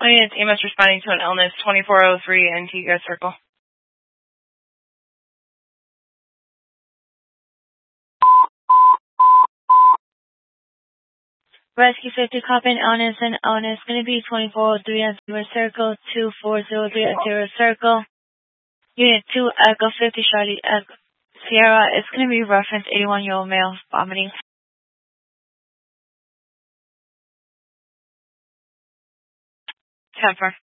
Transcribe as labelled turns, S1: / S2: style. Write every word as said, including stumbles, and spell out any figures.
S1: Oh, yeah, it's E M S responding to an illness, twenty-four oh three Antigua Circle.
S2: Rescue fifty, copy an illness, and illness going to be twenty-four oh three Antigua Circle, two four zero three Antigua Circle. Unit two, Echo fifty, Charlie Echo Sierra. It's going to be reference eighty-one-year-old male vomiting.
S1: ten four.